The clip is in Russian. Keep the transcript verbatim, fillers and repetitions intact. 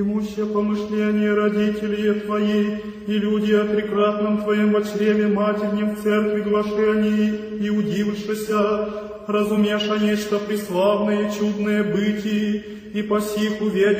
Имущее помышление родителей Твоей, и люди о трикратном Твоем во чреве матернем в церкви глашении, и удивившися, разумеша нечто преславное, чудное бытие, и по сих увидя